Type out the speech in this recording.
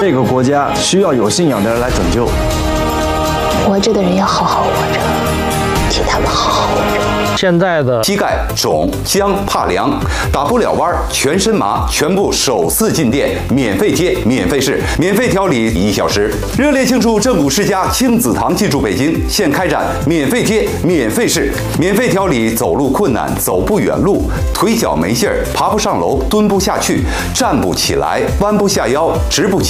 这个国家需要有信仰的人来拯救。 活着的人要好好活着，替他们好好活着。 现在的膝盖肿、僵、怕凉，打不了弯，全身麻，全部首次进店，免费贴，免费试，免费调理1小时。热烈庆祝正骨世家亲子堂进驻北京，现开展免费贴、免费试、免费调理走路困难、走不远路、腿脚没劲儿、爬不上楼、蹲不下去、站不起来、弯不下腰、直不起